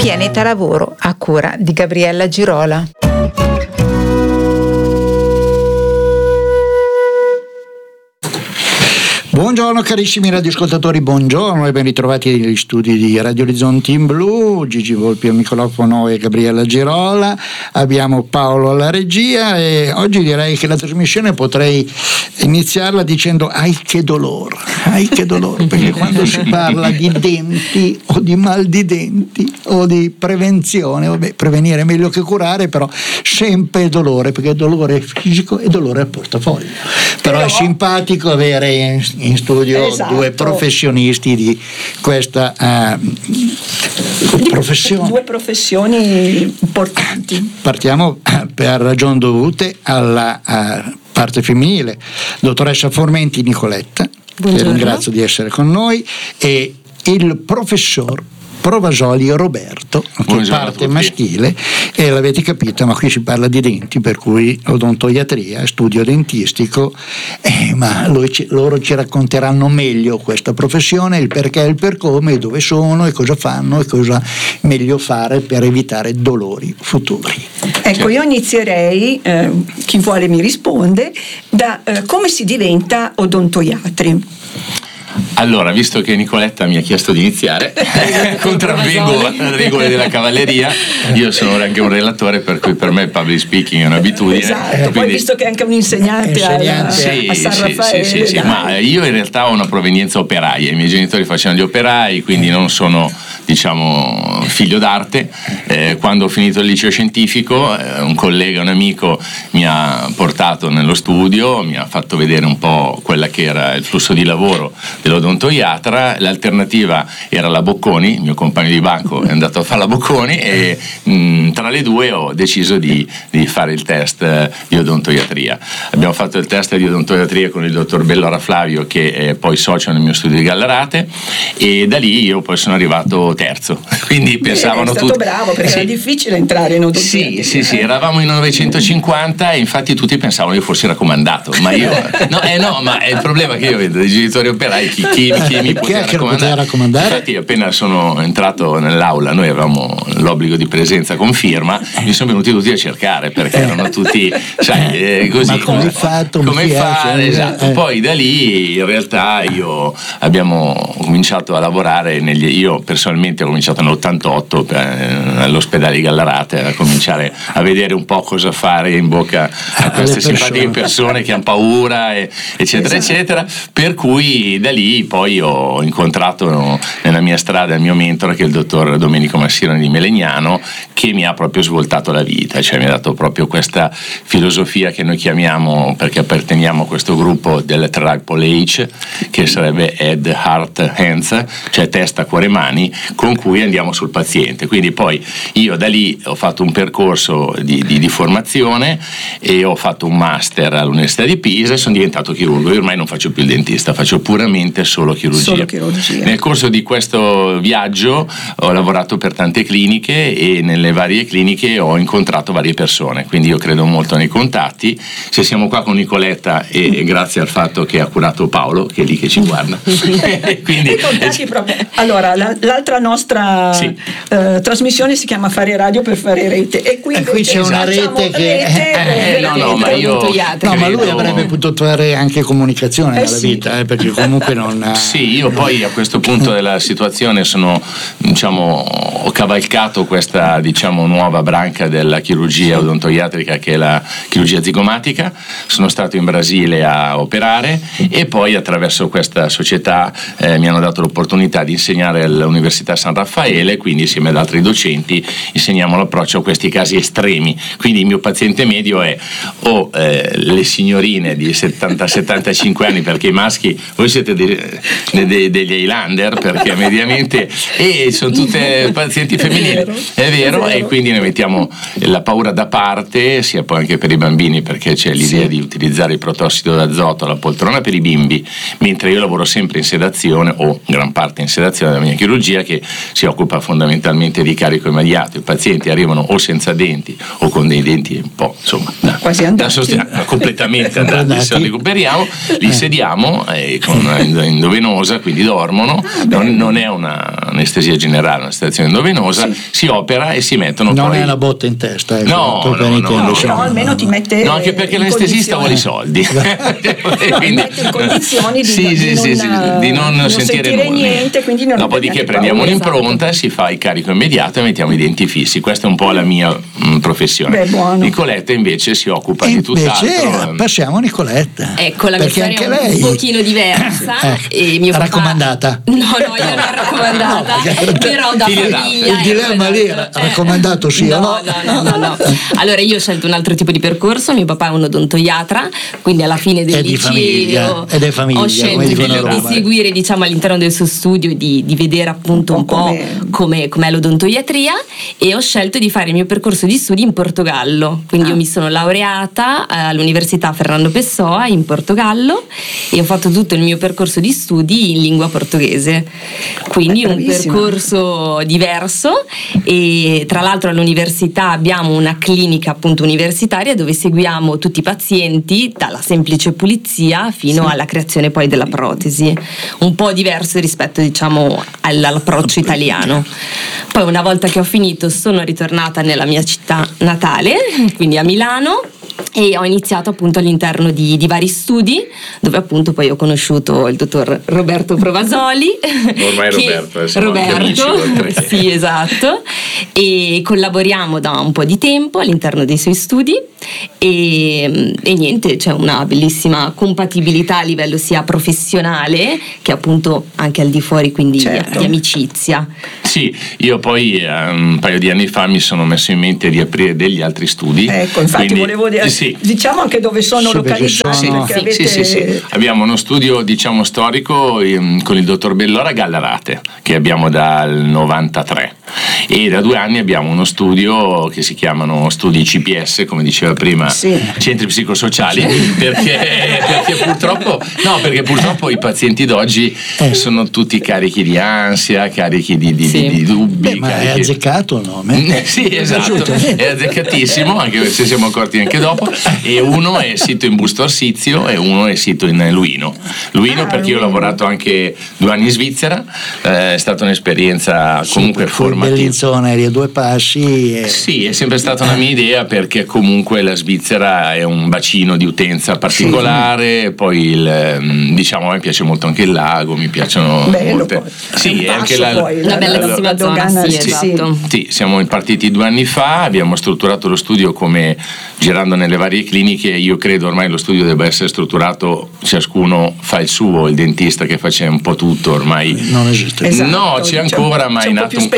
Pianeta Lavoro, a cura di Gabriella Girola. Buongiorno carissimi radioascoltatori, buongiorno e ben ritrovati negli studi di Radio Orizzonti in Blu. Gigi Volpi al microfono e Gabriella Girola. Abbiamo Paolo alla regia e oggi direi che la trasmissione potrei iniziarla dicendo ai che dolore, perché quando si parla di denti o di mal di denti o di prevenzione, prevenire è meglio che curare, però sempre dolore, perché dolore è fisico e dolore al portafoglio. Però è simpatico avere in studio due professionisti di questa professione. Due professioni importanti. Partiamo per ragioni dovute alla parte femminile. Dottoressa Formenti Nicoletta, che ringrazio di essere con noi, e il professor Provasoli Roberto, che è parte maschile, e l'avete capito, ma qui si parla di denti, per cui odontoiatria, studio dentistico, ma loro ci racconteranno meglio questa professione, il perché, il per come, dove sono e cosa fanno e cosa meglio fare per evitare dolori futuri. Ecco, io inizierei, chi vuole mi risponde, da come si diventa odontoiatri. Allora, visto che Nicoletta mi ha chiesto di iniziare, contravvengo alle regole della cavalleria. Io sono anche un relatore, per cui per me il public speaking è un'abitudine. Esatto, quindi... poi visto che è anche un insegnante a San Raffaele. Sì, ma io in realtà ho una provenienza operaia. I miei genitori facevano gli operai, quindi non sono, diciamo, figlio d'arte. Quando ho finito il liceo scientifico, un collega, un amico mi ha portato nello studio, mi ha fatto vedere un po' quella che era il flusso di lavoro dell'odontoiatra. L'alternativa era la Bocconi, il mio compagno di banco è andato a fare la Bocconi e tra le due ho deciso di fare il test di odontoiatria. Abbiamo fatto il test di odontoiatria con il dottor Bellora Flavio, che è poi socio nel mio studio di Gallarate, e da lì io poi sono arrivato terzo, quindi pensavano tutti... È stato bravo, perché era difficile entrare in odontoiatria. Sì, eravamo in 950 e infatti tutti pensavano io fossi raccomandato, ma io ma è il problema che io vedo dei genitori operai, chi mi poteva raccomandare. Infatti appena sono entrato nell'aula, noi avevamo l'obbligo di presenza con firma, mi sono venuti tutti a cercare, perché erano tutti, sai, così. Ma come fare? Esatto. Poi da lì in realtà abbiamo cominciato a lavorare io personalmente ho cominciato nell'88 all'ospedale di Gallarate, a cominciare a vedere un po' cosa fare in bocca a queste simpatiche persone che hanno paura, eccetera, eccetera. Per cui da lì poi ho incontrato nella mia strada il mio mentore, che è il dottor Domenico Massironi di Melegnano, che mi ha proprio svoltato la vita, cioè mi ha dato proprio questa filosofia che noi chiamiamo, perché apparteniamo a questo gruppo del Triple H, che sarebbe Head, Heart, Hands, cioè testa, cuore, mani, con cui andiamo sul paziente. Quindi poi io da lì ho fatto un percorso di formazione e ho fatto un master all'Università di Pisa e sono diventato chirurgo. Io ormai non faccio più il dentista, faccio puramente solo chirurgia. Nel corso di questo viaggio ho lavorato per tante cliniche e nelle varie cliniche ho incontrato varie persone, quindi io credo molto nei contatti. Se siamo qua con Nicoletta e grazie al fatto che ha curato Paolo, che è lì che ci guarda. Quindi, proprio. Allora, l'altra nostra trasmissione si chiama Fare Radio per fare rete, e qui c'è una rete che ma lui avrebbe potuto fare anche comunicazione nella vita, perché comunque non... Sì, io poi a questo punto della situazione ho cavalcato questa, nuova branca della chirurgia odontoiatrica, che è la chirurgia zigomatica. Sono stato in Brasile a operare e poi attraverso questa società mi hanno dato l'opportunità di insegnare all'Università San Raffaele, quindi insieme ad altri docenti insegniamo l'approccio a questi casi estremi. Quindi il mio paziente medio è le signorine di 70-75 anni, perché i maschi, voi siete degli Highlander, perché mediamente sono tutte pazienti femminili, è vero, e quindi noi mettiamo la paura da parte, sia poi anche per i bambini, perché c'è l'idea di utilizzare il protossido d'azoto, la poltrona per i bimbi, mentre io lavoro sempre in sedazione, o gran parte in sedazione della mia chirurgia, che si occupa fondamentalmente di carico immediato. I pazienti arrivano o senza denti o con dei denti un po' insomma quasi andati, completamente andati, se li recuperiamo, li sediamo con endovenosa, quindi dormono, non è un'anestesia generale, una sedazione endovenosa, si opera e si mettono non poi... è una botta in testa, no, però almeno ti mette no, anche perché l'anestesista vuole i soldi quindi mette in condizioni di non sentire niente, quindi non dopodiché prendiamo un'impronta, si fa il carico immediato e mettiamo i denti fissi. Questa è un po' la mia professione. Nicoletta invece si occupa di tutt'altro. Passiamo a Nicoletta, ecco, la mia storia è lei... un pochino diversa e mio raccomandata papà... no, io non ho raccomandata, però da famiglia il dilemma lì era raccomandato sì o no? No. Allora io ho scelto un altro tipo di percorso. Mio papà è un odontoiatra, quindi alla fine del liceo ho scelto di seguire, diciamo, all'interno del suo studio, di vedere appunto un po' com'è l'odontoiatria, e ho scelto di fare il mio percorso di studi in Portogallo. Quindi io mi sono laureata all'Università Fernando Pessoa in Portogallo e ho fatto tutto il mio percorso di studi in lingua portoghese, quindi un percorso diverso. E tra l'altro all'università abbiamo una clinica appunto universitaria dove seguiamo tutti i pazienti dalla semplice pulizia fino alla creazione poi della protesi, un po' diverso rispetto, diciamo, all'approccio italiano. Poi una volta che ho finito sono ritornata nella mia città natale, quindi a Milano, e ho iniziato appunto all'interno di vari studi, dove appunto poi ho conosciuto il dottor Roberto Provasoli. Ormai Roberto, sì, esatto, e collaboriamo da un po' di tempo all'interno dei suoi studi e niente, c'è una bellissima compatibilità a livello sia professionale che appunto anche al di fuori, quindi di amicizia. Sì, io poi un paio di anni fa mi sono messo in mente di aprire degli altri studi. Ecco, infatti volevo dire, diciamo anche dove sono localizzati. Sì. Abbiamo uno studio, diciamo, storico con il dottor Bellora a Gallarate, che abbiamo dal 93, e da 2 anni abbiamo uno studio che si chiamano studi CPS, come diceva prima, centri psicosociali, perché purtroppo i pazienti d'oggi sono tutti carichi di ansia, carichi di dubbi. Ma è azzeccato il nome? Sì, esatto, è azzeccatissimo, anche se siamo accorti anche dopo. E uno è sito in Busto Arsizio e uno è sito in Luino, perché io ho lavorato anche 2 anni in Svizzera, è stata un'esperienza comunque formativa. Bellinzona eri a 2 passi. Sì, è sempre stata una mia idea, perché comunque la Svizzera è un bacino di utenza particolare, poi diciamo a me piace molto anche il lago, mi piacciono molte. Sì, è anche una bellissima zona, esatto. Sì, siamo partiti 2 anni fa, abbiamo strutturato lo studio come girando nelle varie cliniche. Io credo ormai lo studio debba essere strutturato, ciascuno fa il suo, il dentista che faccia un po' tutto ormai non esiste. No, c'è ancora, ma è in atto un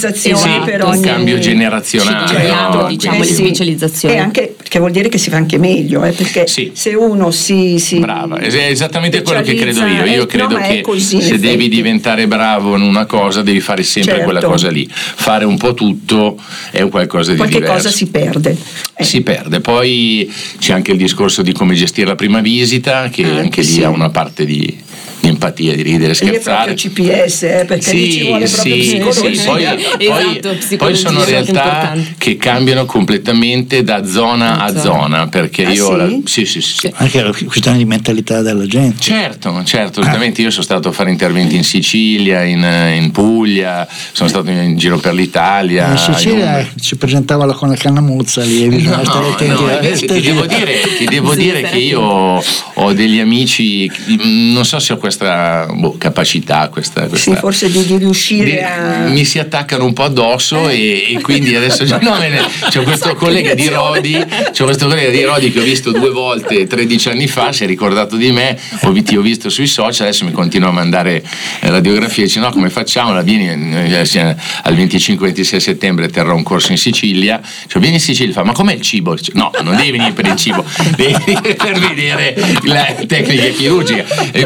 cambio generazionale, diciamo, le specializzazioni. E anche perché vuol dire che si fa anche meglio, perché se uno si brava, è esattamente quello che credo io credo che così, se devi diventare bravo in una cosa devi fare sempre quella cosa lì, fare un po' tutto è un qualcosa di diverso. Qualche cosa si perde. Poi c'è anche il discorso di come gestire la prima visita, che anche lì ha una parte di empatia, di ridere, scherzare. È proprio CPS, perché lì ci vuole proprio psicologia. Poi sono realtà che cambiano completamente da zona a zona, perché io sì. Anche la questione di mentalità della gente. Certo, assolutamente. Io sono stato a fare interventi in Sicilia, in Puglia, sono stato in giro per l'Italia. In Sicilia ci presentava con la cannamuzza lì, bisogna stare attenti. Ti devo dire che io ho degli amici, non so se ho questa capacità, questa forse di riuscire mi si attaccano un po' addosso e quindi adesso c'è questo collega di Rodi che ho visto 2 volte 13 anni fa, si è ricordato di me, ti ho visto sui social, adesso mi continua a mandare radiografie, dice no, come facciamo, vieni al 25-26 settembre terrò un corso in Sicilia, vieni in Sicilia, fa ma com'è il cibo? No, non devi venire per il cibo, devi per vedere le tecniche chirurgiche, e fa quindi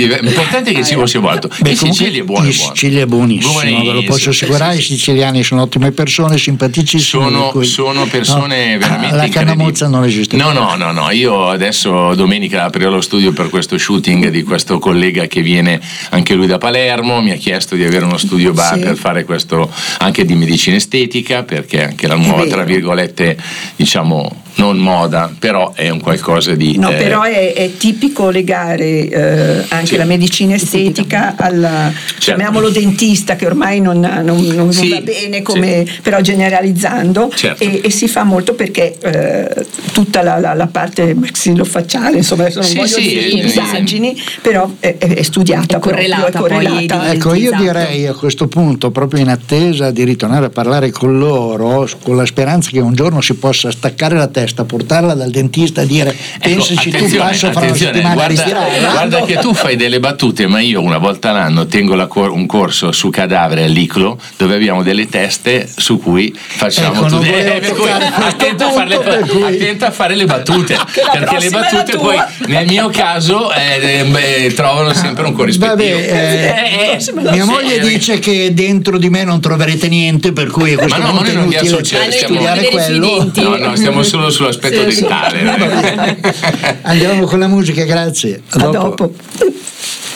l'importante è che il cibo sia buono. In Sicilia è buono. In Sicilia è buonissimo, ve lo posso assicurare. I siciliani sono ottime persone, simpaticissime. Sono persone veramente la canamozza non esiste. No, io adesso domenica aprirò lo studio per questo shooting di questo collega che viene anche lui da Palermo, mi ha chiesto di avere uno studio bar per fare questo anche di medicina estetica, perché anche la nuova, tra virgolette, diciamo non moda, però è un qualcosa di però è tipico legare anche la medicina estetica al chiamiamolo dentista, che ormai non va bene come però generalizzando, e si fa molto perché tutta la parte maxillofacciale, insomma, sono un voglio di indagini, però è studiata, è correlata. Ecco, io direi a questo punto, proprio in attesa di ritornare a parlare con loro, con la speranza che un giorno si possa staccare la testa, portarla dal dentista e dire pensaci tu, passo fra una settimana a ritirare. Guarda che tu fai delle battute, ma io una volta all'anno tengo un corso su cadavere all'Iclo, dove abbiamo delle teste su cui facciamo tutte attenta a fare le battute, perché le battute poi nel mio caso trovano sempre un corrispettivo. Mia moglie dice che dentro di me non troverete niente, per cui questo è inutile studiare quello. No, stiamo solo sull'aspetto dentale. Andiamo con la musica, grazie. A dopo.